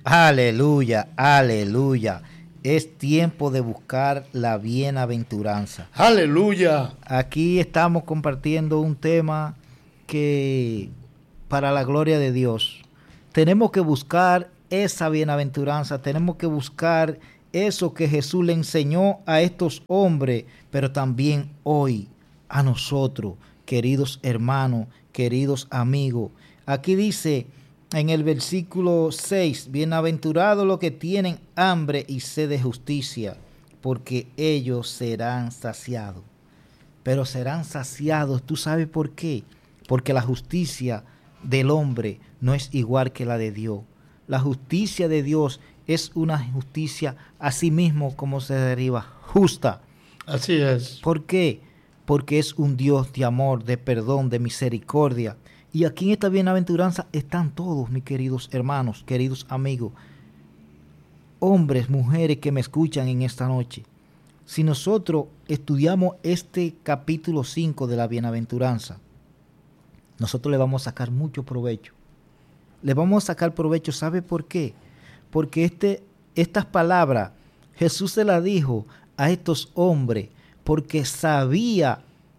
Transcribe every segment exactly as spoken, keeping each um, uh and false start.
Aleluya, aleluya. Es tiempo de buscar la bienaventuranza. Aleluya. Aquí estamos compartiendo un tema que, para la gloria de Dios, tenemos que buscar esa bienaventuranza, tenemos que buscar eso que Jesús le enseñó a estos hombres, pero también hoy a nosotros, queridos hermanos, queridos amigos. Aquí dice en el versículo seis, bienaventurados los que tienen hambre y sed de justicia, porque ellos serán saciados. Pero serán saciados, ¿tú sabes por qué? Porque la justicia del hombre no es igual que la de Dios. La justicia de Dios es una justicia así mismo como se deriva, justa. Así es. ¿Por qué? Porque es un Dios de amor, de perdón, de misericordia. Y aquí en esta bienaventuranza están todos, mis queridos hermanos, queridos amigos, hombres, mujeres que me escuchan en esta noche. Si nosotros estudiamos este capítulo cinco de la bienaventuranza, nosotros le vamos a sacar mucho provecho. Le vamos a sacar provecho, ¿sabe por qué? Porque este, estas palabras Jesús se las dijo a estos hombres porque sabía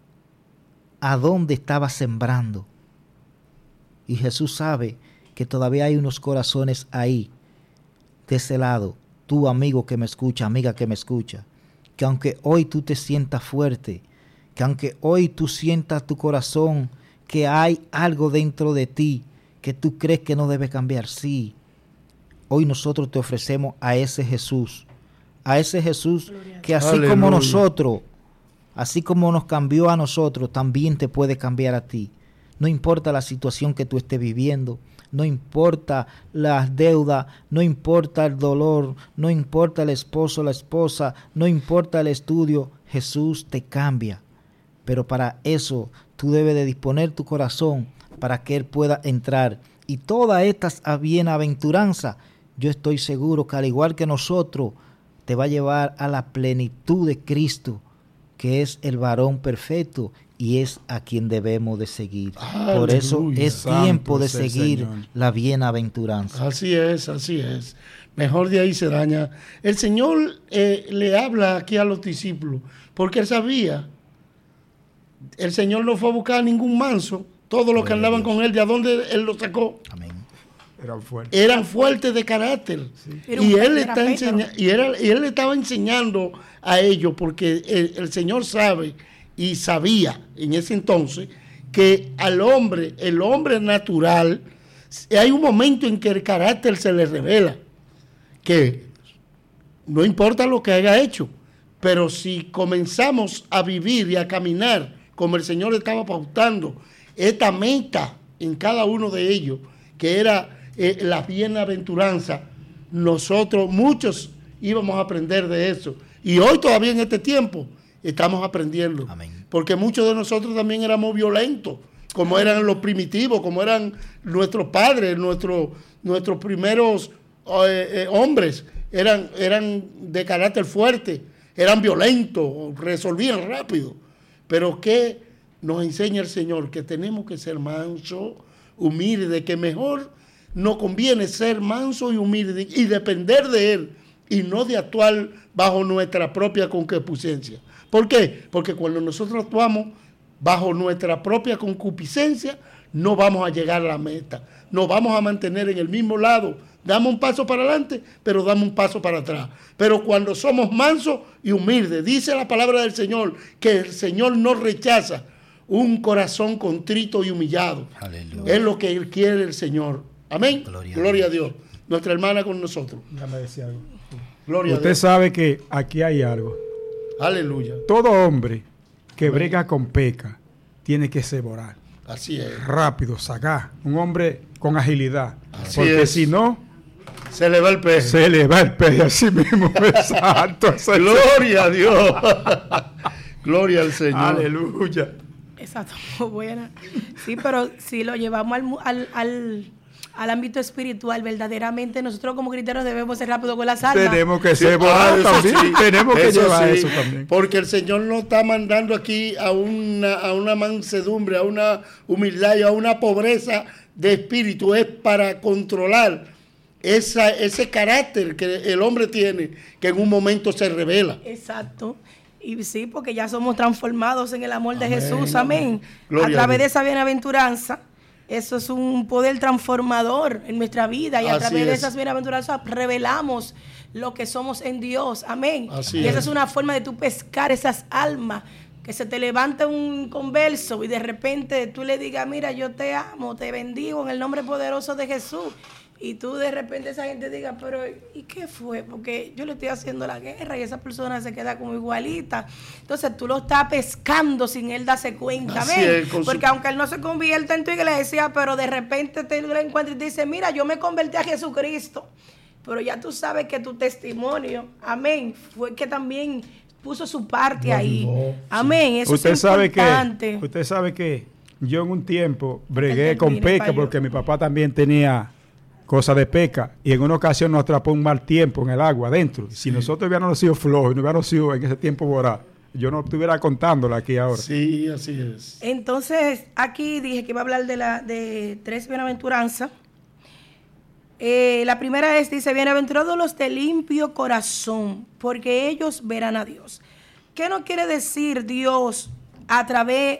a dónde estaba sembrando. Y Jesús sabe que todavía hay unos corazones ahí, de ese lado, tú amigo que me escucha, amiga que me escucha, que aunque hoy tú te sientas fuerte, que aunque hoy tú sientas tu corazón, que hay algo dentro de ti, que tú crees que no debe cambiar, sí, hoy nosotros te ofrecemos a ese Jesús, a ese Jesús que así Aleluya. Como nosotros, así como nos cambió a nosotros, también te puede cambiar a ti. No importa la situación que tú estés viviendo, no importa las deudas, no importa el dolor, no importa el esposo, la esposa, no importa el estudio, Jesús te cambia. Pero para eso tú debes de disponer tu corazón para que Él pueda entrar. Y todas estas bienaventuranzas, yo estoy seguro que al igual que nosotros, te va a llevar a la plenitud de Cristo, que es el varón perfecto y es a quien debemos de seguir. Aleluya. Por eso es Santo tiempo de seguir Señor. La bienaventuranza. Así es, así es. Mejor de ahí se daña. El Señor eh, le habla aquí a los discípulos porque Él sabía. El Señor no fue a buscar a ningún manso. Todos los que andaban con Él, ¿de dónde Él los sacó? Amén. Eran fuertes. Eran fuertes de carácter. Sí. Y, él está enseña- y, era, y Él le estaba enseñando a ellos porque el, el Señor sabe y sabía en ese entonces que al hombre, el hombre natural, hay un momento en que el carácter se le revela, que no importa lo que haya hecho, pero si comenzamos a vivir y a caminar como el Señor estaba pautando, esta meta en cada uno de ellos, que era eh, la bienaventuranza, nosotros, muchos íbamos a aprender de eso. Y hoy todavía en este tiempo estamos aprendiendo. Amén. Porque muchos de nosotros también éramos violentos, como eran los primitivos, como eran nuestros padres, nuestros, nuestros primeros eh, eh, hombres, eran, eran de carácter fuerte, eran violentos, resolvían rápido. Pero ¿qué nos enseña el Señor? Que tenemos que ser mansos, humildes, que mejor nos conviene ser mansos y humildes y depender de Él y no de actuar bajo nuestra propia concupiscencia. ¿Por qué? Porque cuando nosotros actuamos bajo nuestra propia concupiscencia, no vamos a llegar a la meta. Nos vamos a mantener en el mismo lado. Damos un paso para adelante, pero damos un paso para atrás. Pero cuando somos mansos y humildes, dice la palabra del Señor, que el Señor no rechaza un corazón contrito y humillado. Aleluya. Es lo que Él quiere el Señor. Amén. Gloria, Gloria a Dios. Dios. Nuestra hermana con nosotros. Déjame decir algo. Gloria Usted a Dios. sabe que aquí hay algo. Aleluya. Todo hombre que Amén. Brega con peca tiene que ser voraz. Así es. Rápido, sagaz. Un hombre con agilidad. Así porque es. si no, se le va el peje. Se le va el peje así mismo. Exacto. Gloria a Dios. Gloria al Señor. Aleluya. Exacto, buena. Sí, pero si lo llevamos al, al, al, al ámbito espiritual, verdaderamente nosotros como cristianos debemos ser rápidos con las almas. Tenemos que ser voraz también. Sí. Tenemos que eso llevar sí, eso también. Porque el Señor nos está mandando aquí a una, a una mansedumbre, a una humildad y a una pobreza de espíritu. Es para controlar esa, ese carácter que el hombre tiene, que en un momento se revela. Exacto. Y sí, porque ya somos transformados en el amor de Amén, Jesús. Amén. Gloria a a través Dios. de esa bienaventuranza, eso es un poder transformador en nuestra vida. Y a Así través de es. esas bienaventuranzas revelamos lo que somos en Dios. Amén. Así y esa es. es una forma de tú pescar esas almas. Que se te levanta un converso y de repente tú le digas, mira, yo te amo, te bendigo en el nombre poderoso de Jesús. Y tú de repente esa gente diga, pero ¿y qué fue? Porque yo le estoy haciendo la guerra y esa persona se queda como igualita. Entonces tú lo estás pescando sin él darse cuenta. Así amén. es, con su- Porque aunque él no se convierta en tu iglesia, pero de repente te lo encuentras y te dice, mira, yo me convertí a Jesucristo. Pero ya tú sabes que tu testimonio, amén, fue que también puso su parte Lo ahí. ayudó, sí. Amén. Eso Usted es sabe que, importante. usted sabe que yo en un tiempo Él bregué con termine, pesca payo. porque mi papá también tenía cosas de pesca y en una ocasión nos atrapó un mal tiempo en el agua adentro. Si nosotros hubiéramos sido flojos y no hubiéramos sido en ese tiempo voraz, yo no estuviera contándola aquí ahora. Sí, así es. Entonces, aquí dije que iba a hablar de, la, de tres bienaventuranzas. Eh, la primera es, dice, bienaventurados los de limpio corazón, porque ellos verán a Dios. ¿Qué no quiere decir Dios a través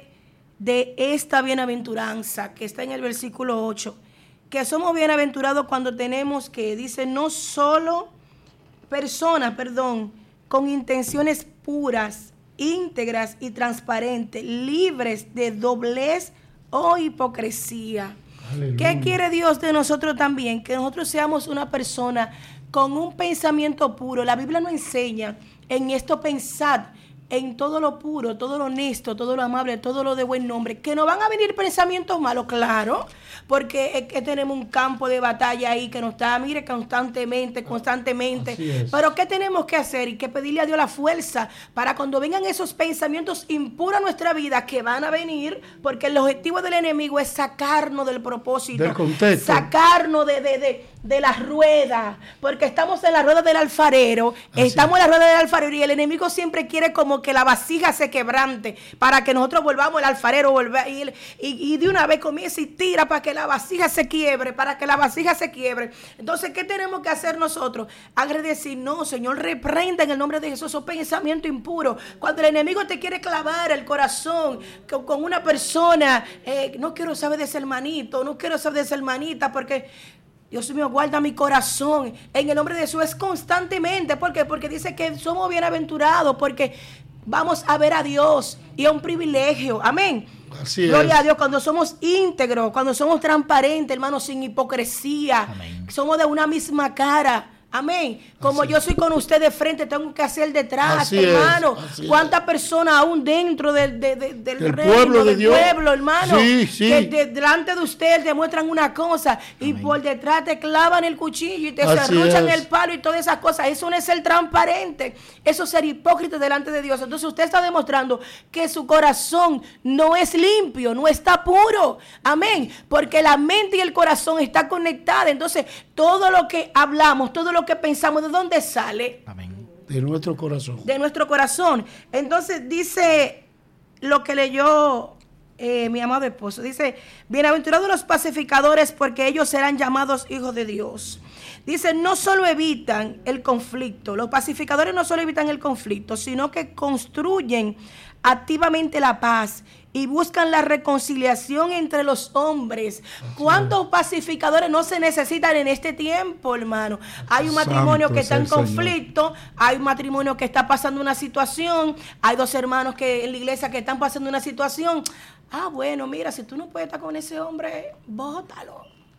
de esta bienaventuranza que está en el versículo ocho? Que somos bienaventurados cuando tenemos que, dice, no solo personas, perdón, con intenciones puras, íntegras y transparentes, libres de doblez o hipocresía. Aleluya. ¿Qué quiere Dios de nosotros también? Que nosotros seamos una persona con un pensamiento puro. La Biblia nos enseña en esto pensar en todo lo puro, todo lo honesto, todo lo amable, todo lo de buen nombre. Que no van a venir pensamientos malos, claro, porque es que tenemos un campo de batalla ahí que nos está, mire, constantemente, constantemente. Así es. Pero ¿qué tenemos que hacer? Y que pedirle a Dios la fuerza para cuando vengan esos pensamientos impuros a nuestra vida, que van a venir, porque el objetivo del enemigo es sacarnos del propósito, Del contexto. sacarnos de, de, de, de la rueda, porque estamos en la rueda del alfarero, Así estamos en la rueda del alfarero y el enemigo siempre quiere como que la vasija se quebrante para que nosotros volvamos el alfarero volver, y, y, y de una vez comienza y tira para que la vasija se quiebre, para que la vasija se quiebre. Entonces, ¿qué tenemos que hacer nosotros? Agradecer, no, Señor, reprenda en el nombre de Jesús esos pensamientos impuros. Cuando el enemigo te quiere clavar el corazón con, con una persona, eh, no quiero saber de ese hermanito, no quiero saber de esa hermanita, porque Dios mío, guarda mi corazón. En el nombre de Jesús es constantemente. ¿Por qué? Porque dice que somos bienaventurados, porque vamos a ver a Dios y es un privilegio. Amén. Así Gloria es. a Dios, cuando somos íntegros, cuando somos transparentes, hermanos, sin hipocresía. Amén. Somos de una misma cara. Amén. Como Así yo soy con usted de frente, tengo que hacer detrás, Así es, hermano. así ¿Cuántas personas aún dentro del, de- de- del, Del reino, pueblo de del Dios? pueblo, hermano? Sí, sí. Que de- delante de usted te muestran una cosa y Amén. por detrás te clavan el cuchillo y te Así serruchan es. el palo y todas esas cosas. Eso no es ser transparente, eso es ser hipócrita delante de Dios. Entonces usted está demostrando que su corazón no es limpio, no está puro. Amén. Porque la mente y el corazón están conectados. Entonces todo lo que hablamos, todo lo que pensamos, ¿de dónde sale? Amén. De nuestro corazón. De nuestro corazón. Entonces dice lo que leyó eh, mi amado esposo. Dice, bienaventurados los pacificadores porque ellos serán llamados hijos de Dios. Dice, no solo evitan el conflicto, los pacificadores no solo evitan el conflicto, sino que construyen activamente la paz y buscan la reconciliación entre los hombres. ¿Cuántos pacificadores no se necesitan en este tiempo, hermano? Hay un matrimonio Santo que está en sea el Señor. conflicto, hay un matrimonio que está pasando una situación, hay dos hermanos que en la iglesia que están pasando una situación. Ah, bueno, mira, si tú no puedes estar con ese hombre, bótalo.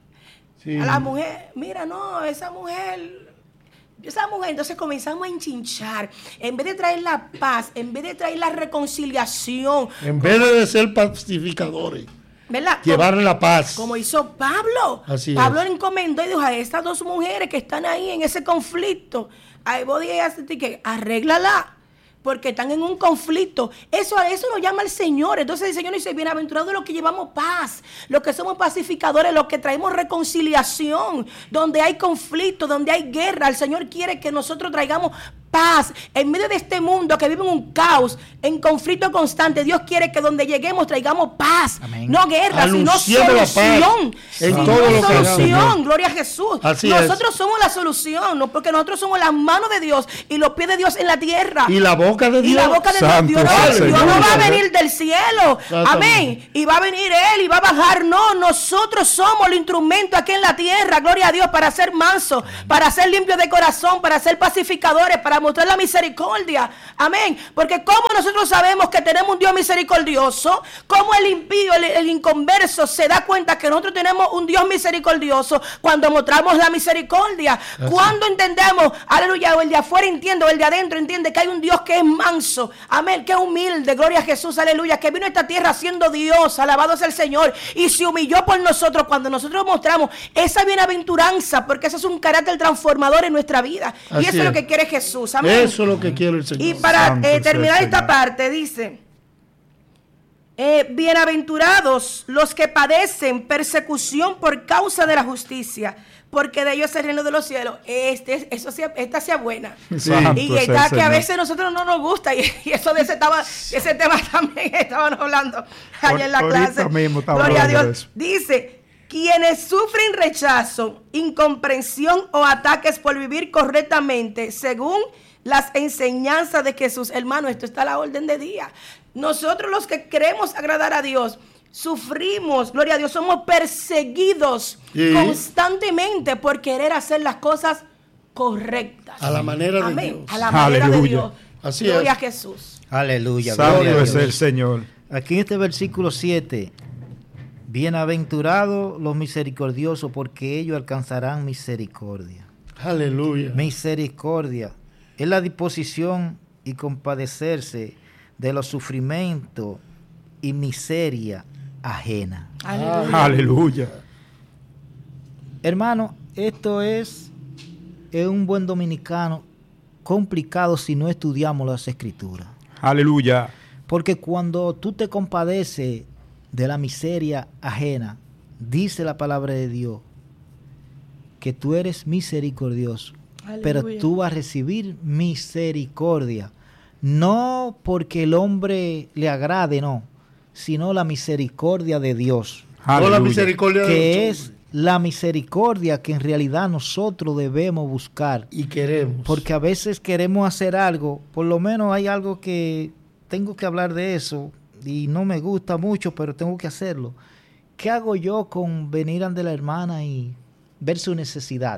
Sí. A la mujer, mira, no, esa mujer, esa mujer, entonces comenzamos a enchinchar. En vez de traer la paz, en vez de traer la reconciliación, En vez de ser pacificadores, ¿verdad? llevar la paz. Como hizo Pablo. Así Pablo es. le encomendó y dijo a estas dos mujeres que están ahí en ese conflicto, ahí vos digas que arréglala, porque están en un conflicto. Eso, eso nos llama el Señor. Entonces el Señor dice, bienaventurados los que llevamos paz, los que somos pacificadores, los que traemos reconciliación, donde hay conflicto, donde hay guerra. El Señor quiere que nosotros traigamos paz. En medio de este mundo que vive en un caos, en conflicto constante, Dios quiere que donde lleguemos traigamos paz. Amén. No guerra, sino Anunciando la paz solución. en Sino todo lo que solución. hagamos. Gloria a Jesús. Así nosotros es. somos la solución, ¿no? Porque nosotros somos las manos de Dios y los pies de Dios en la tierra. Y la boca de Y Dios. la boca de Santo Dios, Dios, sea no, el Dios Señor. no va a venir del cielo. Exactamente. Amén. Y va a venir Él y va a bajar. No, nosotros somos los instrumentos aquí en la tierra. Gloria a Dios, para ser mansos, para ser limpios de corazón, para ser pacificadores, para mostrar la misericordia. Amén. Porque como nosotros sabemos que tenemos un Dios misericordioso, como el impío, el, el inconverso se da cuenta que nosotros tenemos un Dios misericordioso cuando mostramos la misericordia. Cuando entendemos, aleluya, o el de afuera entiende, o el de adentro entiende que hay un Dios que es manso, amén, que es humilde, gloria a Jesús, aleluya, que vino a esta tierra siendo Dios, alabado sea el Señor, y se humilló por nosotros cuando nosotros mostramos esa bienaventuranza, porque eso es un carácter transformador en nuestra vida. Así y eso es. es lo que quiere Jesús, amén. Eso es lo que quiere el Señor. Y para Santo eh, sea el terminar esta Señor. parte, dice, eh, bienaventurados los que padecen persecución por causa de la justicia, porque de ellos es el reino de los cielos. Este, eso sea, esta sea buena. Santo Y sea el está que a Señor. veces a nosotros no nos gusta, y, y eso de ese, estaba, ese tema también estaban hablando allá en la Ahorita clase. mismo estaba Gloria a hablando de Dios. eso. Dice, quienes sufren rechazo, incomprensión o ataques por vivir correctamente según las enseñanzas de Jesús. Hermano, esto está a la orden de día. Nosotros los que queremos agradar a Dios, sufrimos, gloria a Dios, somos perseguidos Sí. constantemente por querer hacer las cosas correctas. A la manera de Amén. Dios. A la manera de Aleluya. Dios. Así Gloria es. a Jesús. Aleluya. gloria a Santo Dios. es el Señor. Aquí en este versículo siete, bienaventurados los misericordiosos, porque ellos alcanzarán misericordia. Aleluya. Misericordia es la disposición y compadecerse de los sufrimientos y miseria ajena. Aleluya. Aleluya. Hermano, esto es, es un buen dominicano complicado si no estudiamos las escrituras. Aleluya. Porque cuando tú te compadeces de la miseria ajena, dice la palabra de Dios que tú eres misericordioso, Aleluya. pero tú vas a recibir misericordia. No porque el hombre le agrade, no, sino la misericordia de Dios, No la Aleluya. misericordia de que los es hombres. la misericordia que en realidad nosotros debemos buscar. Y queremos. Porque a veces queremos hacer algo, por lo menos hay algo que tengo que hablar de eso y no me gusta mucho, pero tengo que hacerlo. ¿Qué hago yo con venir ante la hermana y ver su necesidad?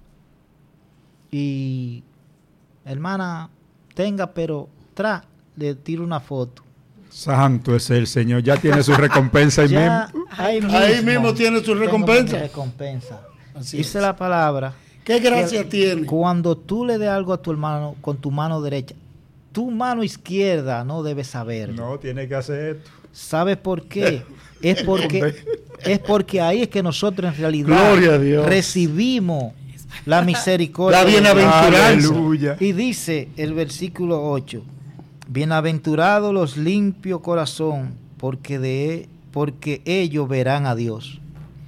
Y, hermana, tenga, pero tra, le tiro una foto. Santo es el Señor. Ya tiene su recompensa ahí Ya mismo. ahí mismo, Ahí mismo tiene su tengo recompensa. mi recompensa. Así Dice es. la palabra. ¿Qué gracia que tiene? Cuando tú le des algo a tu hermano con tu mano derecha, tu mano izquierda no debe saber. No, tiene que hacer esto. ¿Sabes por qué? Es porque, es porque ahí es que nosotros en realidad Gloria a Dios. recibimos la misericordia. La de Dios. bienaventuranza. Aleluya. Y dice el versículo ocho, bienaventurados los limpios corazón, porque, de, porque ellos verán a Dios.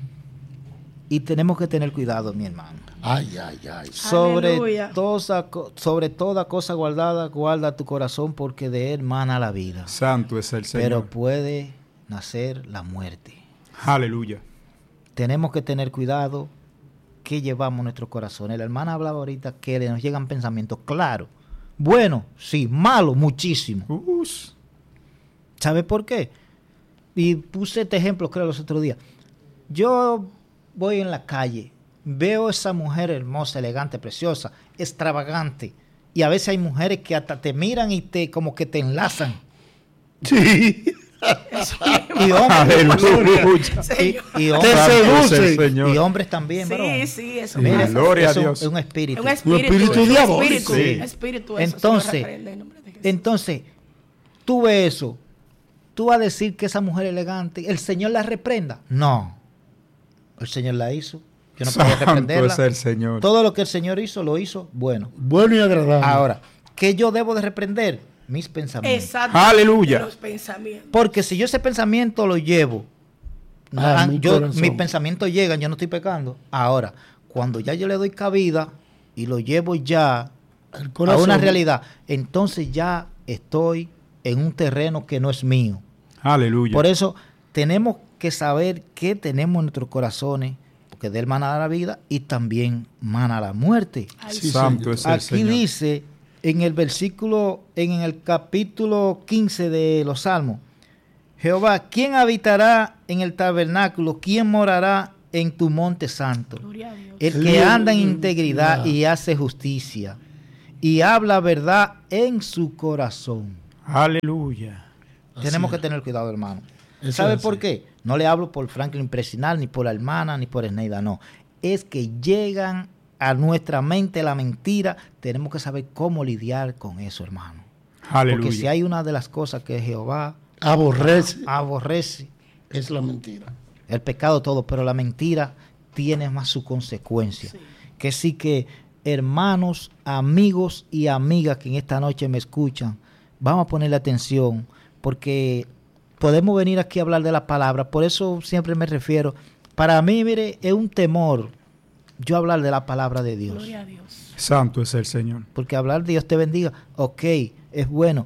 Y tenemos que tener cuidado, mi hermano. Ay, ay, ay. Sobre Aleluya. toda, sobre toda cosa guardada, guarda tu corazón, porque de él mana la vida. Santo es el Pero Señor. puede nacer la muerte. Aleluya. Tenemos que tener cuidado que llevamos nuestros corazones. La hermana hablaba ahorita que le nos llegan pensamientos, claro. Bueno, sí, malo, muchísimo. Us. ¿Sabe por qué? Y puse este ejemplo, creo, los otros días. Yo voy en la calle, veo esa mujer hermosa, elegante, preciosa, extravagante. Y a veces hay mujeres que hasta te miran y te como que te enlazan. Sí. Y hombres, Aleluya. Señor. y, y Te hombres, Santo es el seduce. Señor. y hombres también, Sí, varón. sí, eso Mira, Sí, gloria a eso Dios. Es un espíritu. es un espíritu. espíritu es un diabólico. espíritu, Sí. espíritu, eso, Entonces, Señor, reprende en nombre de Jesús. Entonces, tú ves eso. ¿Tú vas a decir que esa mujer elegante, el Señor la reprenda? No. El Señor la hizo. Yo no puedo Santo reprenderla. es el Señor. Todo lo que el Señor hizo, lo hizo bueno. Bueno y agradable. Ahora, ¿qué yo debo de reprender? Mis pensamientos. Exacto. Aleluya. De los pensamientos. Porque si yo ese pensamiento lo llevo, A ah, mi yo, corazón. mis pensamientos llegan, yo no estoy pecando. Ahora, cuando ya yo le doy cabida y lo llevo ya El a corazón. una realidad, entonces ya estoy en un terreno que no es mío. Aleluya. Por eso tenemos que saber qué tenemos en nuestros corazones, porque de él mana la vida y también mana la muerte. Sí, Santo es el Aquí Señor. dice en el versículo, en el capítulo quince de los Salmos, Jehová, ¿quién habitará en el tabernáculo? ¿Quién morará en tu monte santo? Gloria a Dios. El que anda en integridad y hace justicia y habla verdad en su corazón. Aleluya. Así Tenemos es. que tener cuidado, hermano. Eso ¿Sabe es por así. qué? No le hablo por Franklin Presinal, ni por la hermana, ni por Esneida, no. Es que llegan a nuestra mente la mentira. Tenemos que saber cómo lidiar con eso, hermano. Aleluya. Porque si hay una de las cosas que Jehová Aborrece aborrece, es la mentira. el pecado todo, pero la mentira tiene más su consecuencia. Sí. Que sí que, hermanos, amigos y amigas que en esta noche me escuchan, vamos a ponerle atención, porque podemos venir aquí a hablar de la palabra. Por eso siempre me refiero, para mí, mire, es un temor yo hablar de la palabra de Dios. Gloria a Dios. Santo es el Señor. Porque hablar de Dios te bendiga, ok, es bueno.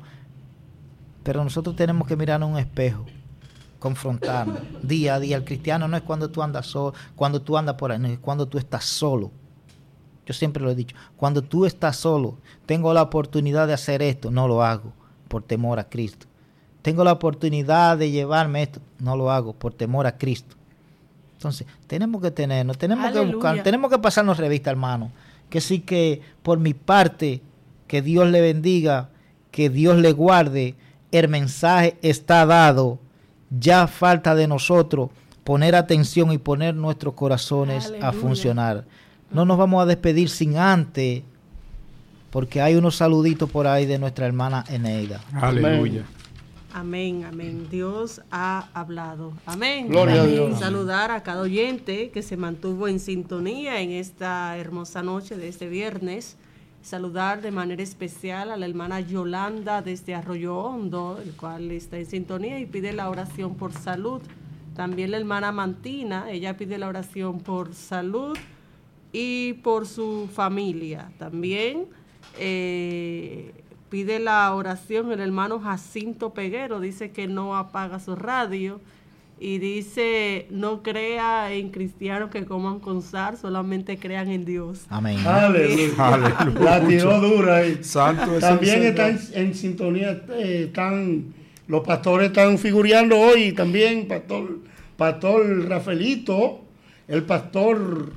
Pero nosotros tenemos que mirar en un espejo, confrontarnos día a día. El cristiano no es cuando tú andas solo, cuando tú andas por ahí, no, es cuando tú estás solo. Yo siempre lo he dicho, cuando tú estás solo, tengo la oportunidad de hacer esto, no lo hago por temor a Cristo. Tengo la oportunidad de llevarme esto, no lo hago por temor a Cristo. Entonces, tenemos que tenernos, tenemos Aleluya. que buscar, tenemos que pasarnos revista, hermano. Que sí que por mi parte, que Dios le bendiga, que Dios le guarde, el mensaje está dado. Ya falta de nosotros poner atención y poner nuestros corazones Aleluya. a funcionar. No nos vamos a despedir sin antes, porque hay unos saluditos por ahí de nuestra hermana Eneida. Aleluya. Amén, amén. Dios ha hablado. Amén. Gloria a Amén. Dios. Saludar a cada oyente que se mantuvo en sintonía en esta hermosa noche de este viernes. Saludar de manera especial a la hermana Yolanda desde Arroyo Hondo, el cual está en sintonía y pide la oración por salud. También la hermana Mantina, ella pide la oración por salud y por su familia. También eh, pide la oración el hermano Jacinto Peguero, dice que no apaga su radio y dice no crea en cristianos que coman con sal, solamente crean en Dios. Amén. Aleluya. Aleluya. La tiró dura ahí. Santo es También el están Señor. en sintonía, eh, están, los pastores están figureando hoy, también pastor, pastor Rafaelito, el pastor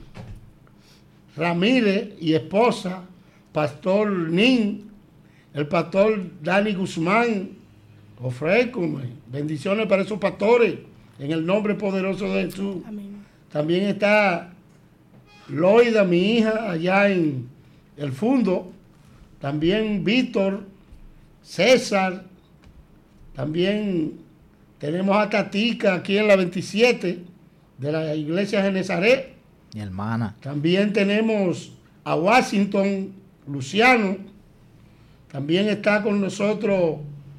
Ramírez y esposa, pastor Nin, el pastor Dani Guzmán, ofrezco bendiciones para esos pastores, en el nombre poderoso de Jesús. Amén. También está Loida, mi hija, allá en el Fundo. También Víctor, César. También tenemos a Tatica aquí en la veintisiete de la iglesia de Genezaret. Mi hermana. También tenemos a Washington, Luciano. También está con nosotros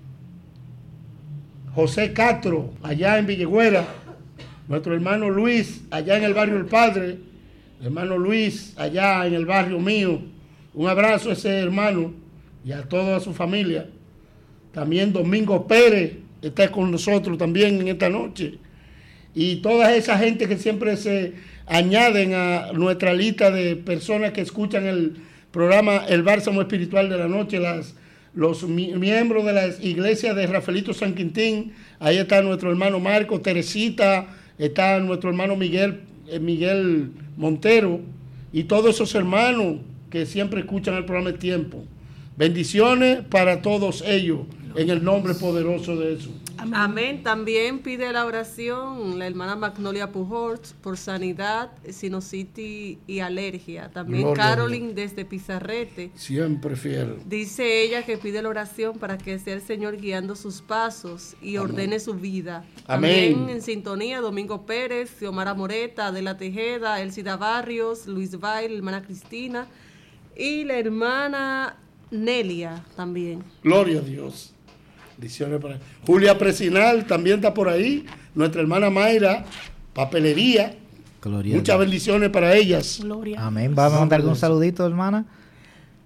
José Castro, allá en Villegüera. Nuestro hermano Luis, allá en el barrio El Padre. Hermano Luis, allá en el barrio mío. Un abrazo a ese hermano y a toda su familia. También Domingo Pérez está con nosotros también en esta noche. Y toda esa gente que siempre se añaden a nuestra lista de personas que escuchan el programa El Bálsamo Espiritual de la Noche, las, los mi, miembros de las iglesias de Rafaelito San Quintín. Ahí está nuestro hermano Marco, Teresita, está nuestro hermano Miguel, eh, Miguel Montero y todos esos hermanos que siempre escuchan el programa El Tiempo. Bendiciones para todos ellos en el nombre poderoso de Jesús. Amén. Amén. También pide la oración la hermana Magnolia Pujols por sanidad, sinusitis y alergia. También Gloria a Caroline desde Pizarrete. Siempre fiel. Dice ella que pide la oración para que sea el Señor guiando sus pasos y Amén. ordene su vida. Amén. También en sintonía Domingo Pérez, Xiomara Moreta, Adela Tejeda, Elcida Barrios, Luis Bail, la hermana Cristina y la hermana Nelia también. Gloria a Dios. Bendiciones para Julia Presinal también está por ahí. Nuestra hermana Mayra, papelería. Gloria a Muchas Dios. bendiciones para ellas. Gloria. Amén. Vamos a mandar un saludito, hermana.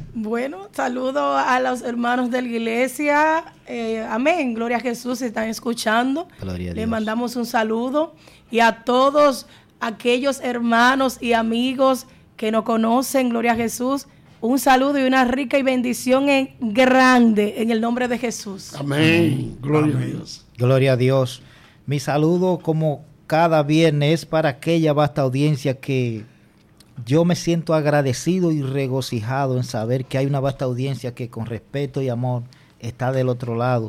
Bueno, saludo a los hermanos de la iglesia. Eh, amén. Gloria a Jesús, se están escuchando. Gloria a Le Dios. mandamos un saludo. Y a todos aquellos hermanos y amigos que nos conocen, gloria a Jesús, un saludo y una rica y bendición en grande en el nombre de Jesús. Amén. Gloria Amén. a Dios. Gloria a Dios. Mi saludo como cada viernes para aquella vasta audiencia que yo me siento agradecido y regocijado en saber que hay una vasta audiencia que con respeto y amor está del otro lado